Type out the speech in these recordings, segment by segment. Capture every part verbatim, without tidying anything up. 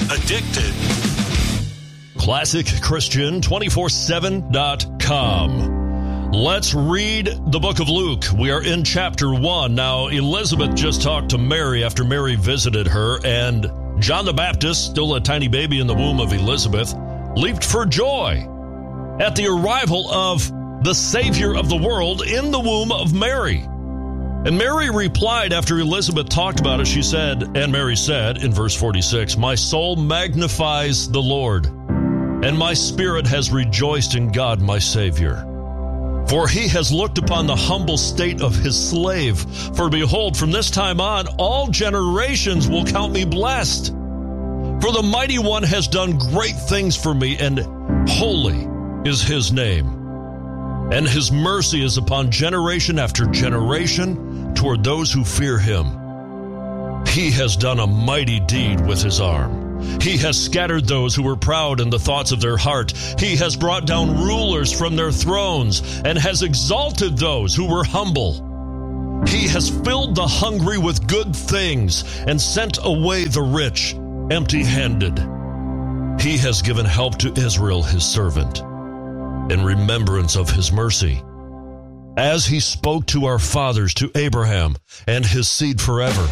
Addicted. Classic Christian two four seven dot com. Let's read the book of Luke. We are in chapter one. Now, Elizabeth just talked to Mary after Mary visited her, and John the Baptist, still a tiny baby in the womb of Elizabeth, leaped for joy at the arrival of the Savior of the world in the womb of Mary. And Mary replied after Elizabeth talked about it. She said, and Mary said in verse forty-six, "My soul magnifies the Lord, and my spirit has rejoiced in God my Savior. For he has looked upon the humble state of his slave. For behold, from this time on, all generations will count me blessed. For the Mighty One has done great things for me, and holy is his name. And his mercy is upon generation after generation toward those who fear him. He has done a mighty deed with his arm. He has scattered those who were proud in the thoughts of their heart. He has brought down rulers from their thrones and has exalted those who were humble. He has filled the hungry with good things and sent away the rich empty-handed. He has given help to Israel, his servant, in remembrance of his mercy, as he spoke to our fathers, to Abraham and his seed forever."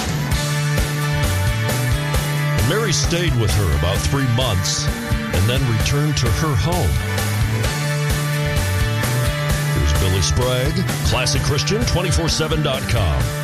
Mary stayed with her about three months and then returned to her home. Here's Billy Sprague, Classic Christian two four seven dot com.